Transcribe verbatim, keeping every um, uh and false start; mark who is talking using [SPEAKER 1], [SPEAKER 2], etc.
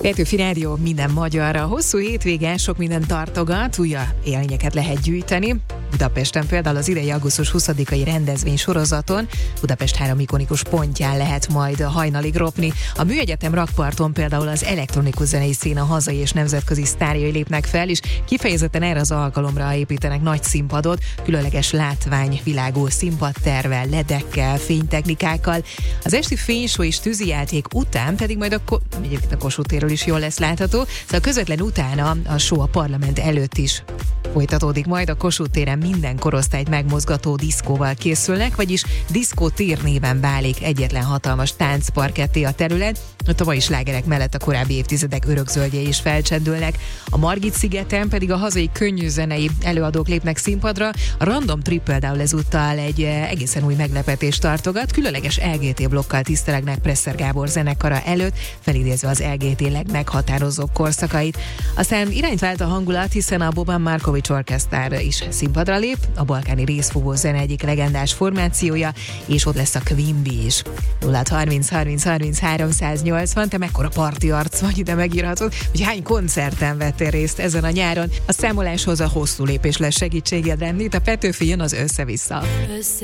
[SPEAKER 1] Petőfi Rádió minden magyarra. Hosszú hétvége sok minden tartogat, újabb élményeket lehet gyűjteni. Budapesten például az idei augusztus huszadikai rendezvény sorozaton Budapest három ikonikus pontján lehet majd hajnalig ropni. A Műegyetem rakparton például az elektronikus zenei szín a hazai és nemzetközi sztárjai lépnek fel, és kifejezetten erre az alkalomra építenek nagy színpadot, különleges látványvilágú színpadtervel, ledekkel, fénytechnikákkal. Az esti fényshow és tűzijáték után pedig majd a, ko- a Kossuth térről is jól lesz látható, szóval közvetlen utána a show a parlament előtt is folytatódik majd. A Kossuth téren minden korosztályt megmozgató diszkóval készülnek, vagyis diszkótér néven válik egyetlen hatalmas táncparketté a terület. A tavalyi slágerek mellett a korábbi évtizedek örökzöldjei is felcsendülnek. A Margit-szigeten pedig a hazai könnyűzenei előadók lépnek színpadra. A Random Trip például ezúttal egy egészen új meglepetést tartogat. Különleges el gé té blokkal tisztelegnek Presser Gábor zenekara előtt, felidézve az el gé té legmeghatározóbb korszakait. Aztán irányt vált a hangulat, hiszen a Boban Markovics Orkesztár is színpadra lép, a balkáni részfúvó zene egyik legendás formációja, és ott lesz a Queen Bee is. nulla harminc harminc harminc háromszáznyolcvan, te mekkora parti arc vagy, ide megírhatod, hogy hány koncerten vettél részt ezen a nyáron. A számoláshoz a hosszú lépés lesz segítségedre, itt a Petőfi, jön az össze-vissza.